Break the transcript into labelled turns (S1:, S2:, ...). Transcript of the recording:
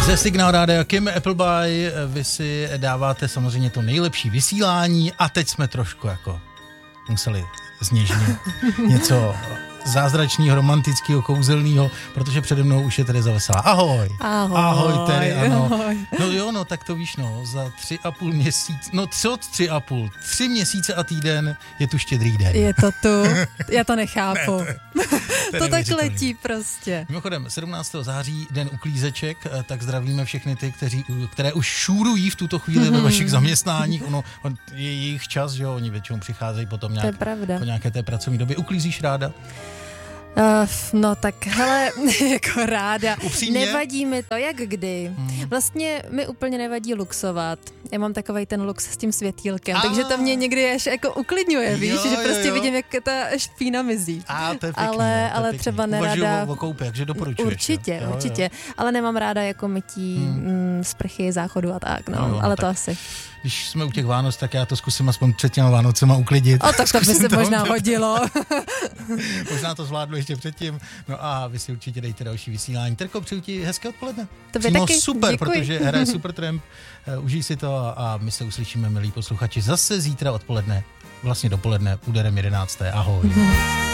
S1: Ze Signál Rádia Kim Appleby, vy si dáváte samozřejmě to nejlepší vysílání a teď jsme trošku jako museli zněžnit něco zázračného, romantického, kouzelného, protože přede mnou už je Tereza Veselá. Ahoj.
S2: Ahoj,
S1: Teri, ano.
S2: ahoj.
S1: No jo, no tak to víš, no, za 3,5 měsíce, no co 3,5, 3 měsíce a týden je tu Štědrý den.
S2: Je to tu, já to nechápu. To tak
S1: neuvěřitelný.
S2: letí prostě.
S1: Mimochodem, 17. září, den uklízeček, tak zdravíme všechny ty, které už šůrují v tuto chvíli ve vašich zaměstnáních. Ono je jejich čas, že jo, oni většinou přicházejí potom
S2: To je pravda.
S1: po nějaké té pracovní době. Uklízíš ráda?
S2: No tak hele, jako ráda.
S1: Upřímně?
S2: Nevadí mi to, jak kdy. Vlastně mi úplně nevadí luxovat. Já mám takovej ten lux s tím světýlkem, takže to mě někdy až jako uklidňuje, víš, že prostě vidím, jak ta špína mizí.
S1: To je pěkný,
S2: Ale třeba nerada.
S1: Uvažuju o koupě, takže doporučuješ.
S2: Určitě. Ale nemám ráda jako mytí sprchy, záchodu a tak, no ale to
S1: tak.
S2: asi.
S1: Když jsme u těch Vánoc, tak já to zkusím aspoň před těma Vánocema uklidit.
S2: Tak to by se možná hodilo.
S1: Možná to zvládnu ještě předtím. No a vy si určitě dejte další vysílání. Terko, přeju ti hezké odpoledne.
S2: Tobě taky.
S1: Super,
S2: Děkuji.
S1: protože hraje Supertramp. Užij si to a my se uslyšíme, milí posluchači, zase zítra odpoledne, vlastně dopoledne, úderem 11. Ahoj.